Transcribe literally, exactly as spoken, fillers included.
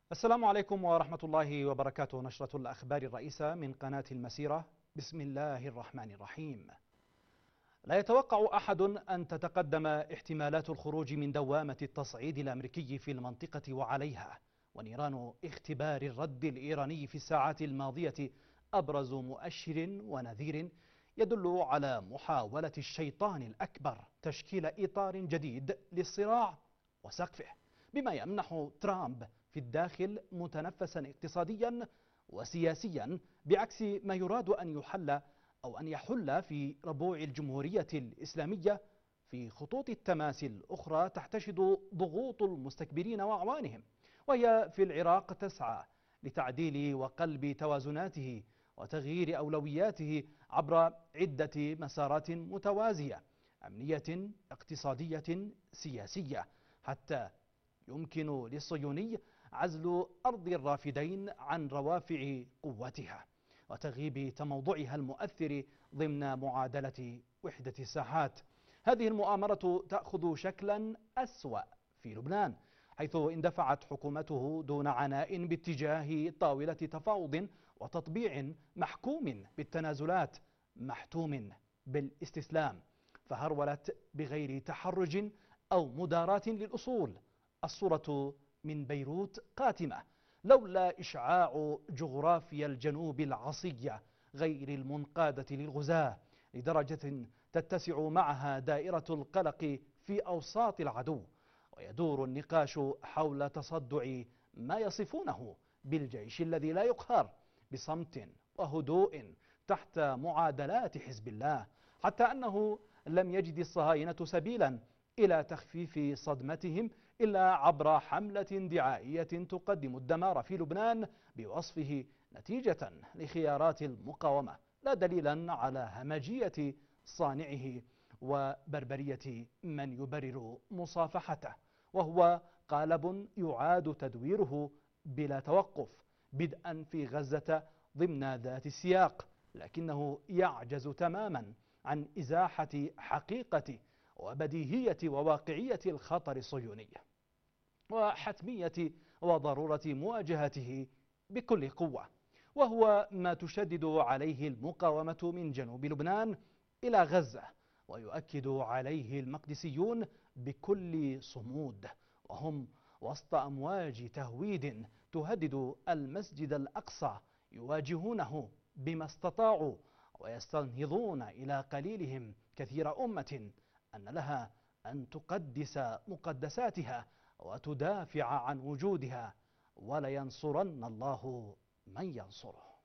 السلام عليكم ورحمة الله وبركاته. نشرة الأخبار الرئيسة من قناة المسيرة. بسم الله الرحمن الرحيم. لا يتوقع أحد أن تتقدم احتمالات الخروج من دوامة التصعيد الأمريكي في المنطقة وعليها، ونيران اختبار الرد الإيراني في الساعات الماضية أبرز مؤشر ونذير يدل على محاولة الشيطان الأكبر تشكيل إطار جديد للصراع وسقفه، بما يمنح ترامب في الداخل متنفسا اقتصاديا وسياسيا، بعكس ما يراد أن يحل أو أن يحل في ربوع الجمهورية الإسلامية. في خطوط التماس الأخرى تحتشد ضغوط المستكبرين وأعوانهم، وهي في العراق تسعى لتعديل وقلب توازناته وتغيير أولوياته عبر عدة مسارات متوازية، أمنية، اقتصادية، سياسية، حتى يمكن للصهيوني عزل أرض الرافدين عن روافع قوتها وتغييب تموضعها المؤثر ضمن معادلة وحدة الساحات. هذه المؤامرة تأخذ شكلا أسوأ في لبنان، حيث اندفعت حكومته دون عناء باتجاه طاولة تفاوض وتطبيع محكوم بالتنازلات محتوم بالاستسلام، فهرولت بغير تحرج أو مداراة للأصول. الصورة من بيروت قاتمة، لولا إشعاع جغرافيا الجنوب العصية غير المنقادة للغزاة، لدرجة تتسع معها دائرة القلق في أوساط العدو، ويدور النقاش حول تصدع ما يصفونه بالجيش الذي لا يقهر، بصمت وهدوء تحت معادلات حزب الله، حتى أنه لم يجد الصهاينة سبيلا إلى تخفيف صدمتهم إلا عبر حملة دعائية تقدم الدمار في لبنان بوصفه نتيجة لخيارات المقاومة، لا دليلا على همجية صانعه وبربرية من يبرر مصافحته، وهو قالب يعاد تدويره بلا توقف، بدءا في غزة ضمن ذات السياق، لكنه يعجز تماما عن إزاحة حقيقة وبديهية وواقعية الخطر الصهيوني وحتمية وضرورة مواجهته بكل قوة، وهو ما تشدد عليه المقاومة من جنوب لبنان إلى غزة، ويؤكد عليه المقدسيون بكل صمود، وهم وسط أمواج تهويد تهدد المسجد الأقصى يواجهونه بما استطاعوا، ويستنهضون إلى قليلهم كثير أمة أن لها أن تقدس مقدساتها وتدافع عن وجودها، ولينصرن الله من ينصره.